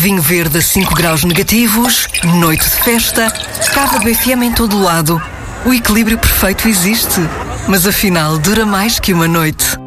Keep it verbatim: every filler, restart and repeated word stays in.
Vinho verde a cinco graus negativos, noite de festa, cava B F M em todo lado. O equilíbrio perfeito existe, mas afinal dura mais que uma noite.